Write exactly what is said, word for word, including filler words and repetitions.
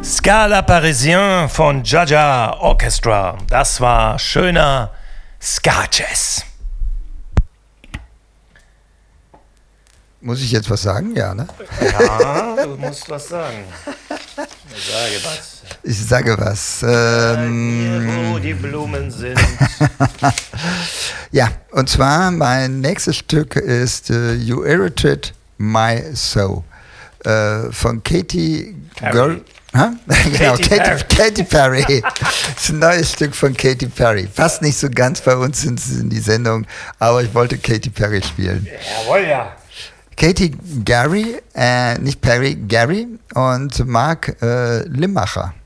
Scala Parisien von Jaja Orchestra. Das war schöner Ska-Jazz. Muss ich jetzt was sagen? Ja, ne? Ja, du musst was sagen. Ich sage was. Ich sage was. Ähm, Hier, wo die Blumen sind. Ja, und zwar mein nächstes Stück ist uh, You Irritate My Soul uh, von Katy Perry. Huh? Genau, Katy Katy, Perry. Katy Perry. Das ist ein neues Stück von Katy Perry. Passt nicht so ganz bei uns in, in die Sendung, aber ich wollte Katy Perry spielen. Jawohl, ja. Katy Gary, äh, nicht Perry, Gary und Mark äh, Limmacher.